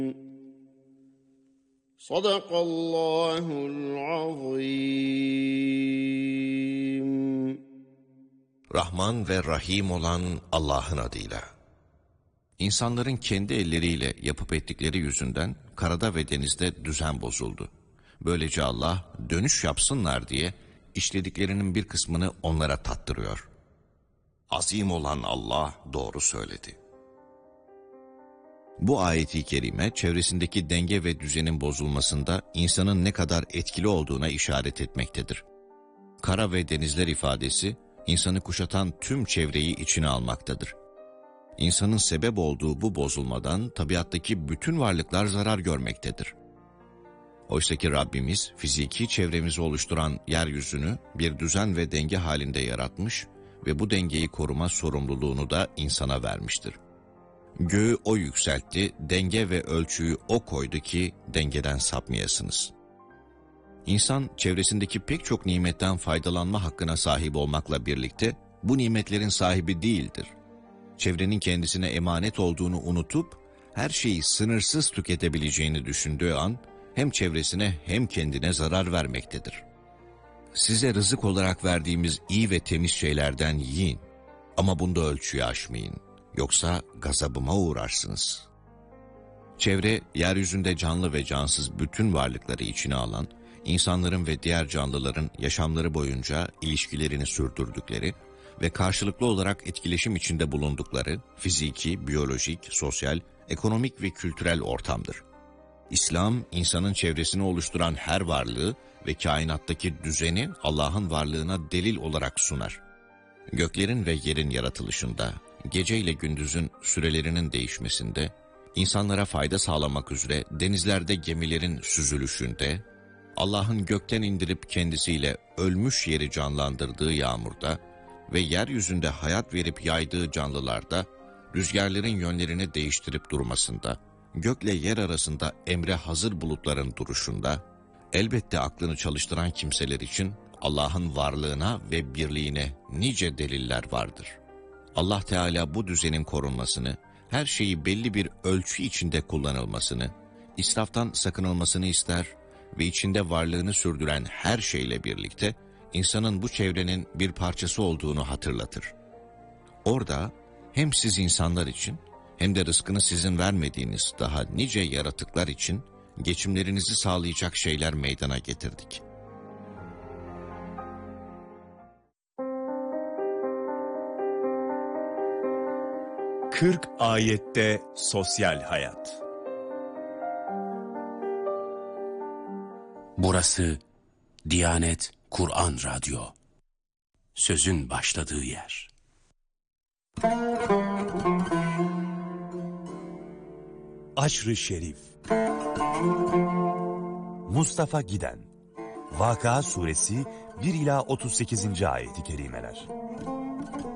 Sadakallahul azim. Rahman ve Rahim olan Allah'ın adıyla. İnsanların kendi elleriyle yapıp ettikleri yüzünden karada ve denizde düzen bozuldu. Böylece Allah dönüş yapsınlar diye işlediklerinin bir kısmını onlara tattırıyor. Azim olan Allah doğru söyledi. Bu ayet-i kerime çevresindeki denge ve düzenin bozulmasında insanın ne kadar etkili olduğuna işaret etmektedir. Kara ve denizler ifadesi insanı kuşatan tüm çevreyi içine almaktadır. İnsanın sebep olduğu bu bozulmadan tabiattaki bütün varlıklar zarar görmektedir. Oysaki Rabbimiz fiziki çevremizi oluşturan yeryüzünü bir düzen ve denge halinde yaratmış ve bu dengeyi koruma sorumluluğunu da insana vermiştir. Göğü O yükseltti, denge ve ölçüyü O koydu ki dengeden sapmayasınız. İnsan çevresindeki pek çok nimetten faydalanma hakkına sahip olmakla birlikte bu nimetlerin sahibi değildir. Çevrenin kendisine emanet olduğunu unutup her şeyi sınırsız tüketebileceğini düşündüğü an hem çevresine hem kendine zarar vermektedir. Size rızık olarak verdiğimiz iyi ve temiz şeylerden yiyin ama bunda ölçüyü aşmayın. Yoksa gazabıma uğrarsınız. Çevre, yeryüzünde canlı ve cansız bütün varlıkları içine alan, insanların ve diğer canlıların yaşamları boyunca ilişkilerini sürdürdükleri ve karşılıklı olarak etkileşim içinde bulundukları fiziki, biyolojik, sosyal, ekonomik ve kültürel ortamdır. İslam, insanın çevresini oluşturan her varlığı ve kainattaki düzeni Allah'ın varlığına delil olarak sunar. Göklerin ve yerin yaratılışında, gece ile gündüzün sürelerinin değişmesinde, insanlara fayda sağlamak üzere denizlerde gemilerin süzülüşünde, Allah'ın gökten indirip kendisiyle ölmüş yeri canlandırdığı yağmurda ve yeryüzünde hayat verip yaydığı canlılarda, rüzgarların yönlerini değiştirip durmasında, gökle yer arasında emre hazır bulutların duruşunda, elbette aklını çalıştıran kimseler için Allah'ın varlığına ve birliğine nice deliller vardır. Allah Teala bu düzenin korunmasını, her şeyi belli bir ölçü içinde kullanılmasını, israftan sakınılmasını ister ve içinde varlığını sürdüren her şeyle birlikte insanın bu çevrenin bir parçası olduğunu hatırlatır. Orada hem siz insanlar için hem de rızkını sizin vermediğiniz daha nice yaratıklar için geçimlerinizi sağlayacak şeyler meydana getirdik. Kırk ayette sosyal hayat. Burası Diyanet Kur'an Radyo. Sözün başladığı yer. Aşr-ı Şerif. Mustafa Giden. Vakıa Suresi 1 ila 38. ayeti kerimeler.